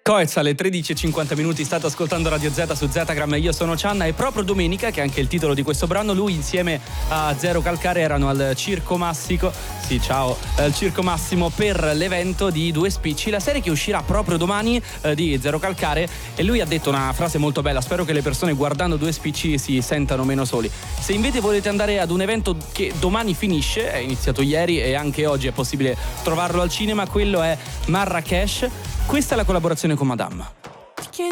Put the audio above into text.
Coez alle 13:50, state ascoltando Radio Z su Zetagram, io sono Cianna e proprio domenica, che è anche il titolo di questo brano, lui insieme a Zero Calcare erano al Circo Massico, al Circo Massimo per l'evento di Due Spicci, la serie che uscirà proprio domani di Zero Calcare, e lui ha detto una frase molto bella: spero che le persone guardando Due Spicci si sentano meno soli. Se invece volete andare ad un evento che domani finisce, è iniziato ieri e anche oggi è possibile trovarlo al cinema, quello è Marrakesh. Questa è la collaborazione con Madame.